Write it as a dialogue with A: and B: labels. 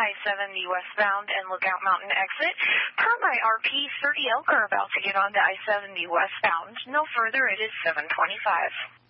A: I-70 westbound and Lookout Mountain exit. Per my RP, 30 elk are about to get onto I-70 westbound. No further, it is 7:25.